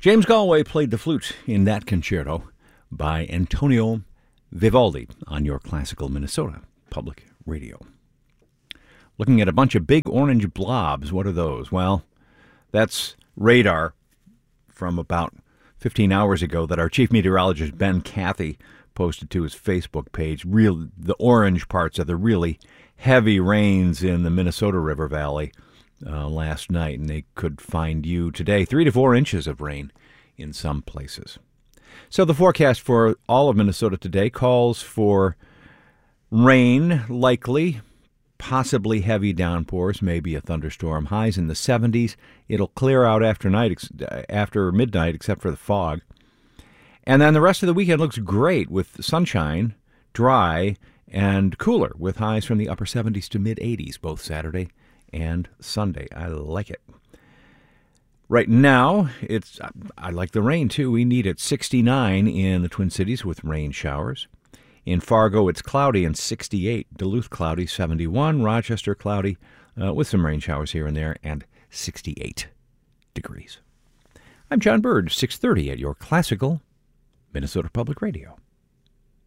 James Galway played the flute in that concerto by Antonio Vivaldi on your classical Minnesota Public Radio. Looking at a bunch of big orange blobs. What are those? Well, that's radar from about 15 hours ago that our chief meteorologist Ben Cathy posted to his Facebook page. The orange parts are the really heavy rains in the Minnesota River Valley last night, and they could find you today 3 to 4 inches of rain in some places. So the forecast for all of Minnesota today calls for rain, likely, possibly heavy downpours, maybe a thunderstorm. Highs in the 70s. It'll clear out after midnight, except for the fog. And then the rest of the weekend looks great with sunshine, dry, and cooler, with highs from the upper 70s to mid-80s, both Saturday and Sunday. I like it. Right now, I like the rain, too. We need it 69 in the Twin Cities with rain showers. In Fargo, it's cloudy and 68. Duluth, cloudy, 71. Rochester, cloudy with some rain showers here and there, and 68 degrees. I'm John Bird, 6:30 at your classical Minnesota Public Radio.